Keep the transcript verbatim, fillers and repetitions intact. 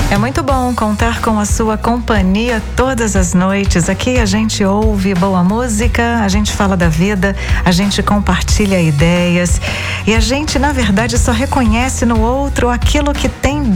É muito bom contar com a sua companhia todas as noites. Aqui a gente ouve boa música, a gente fala da vida, a gente compartilha ideias e a gente, na verdade, só reconhece no outro aquilo que tem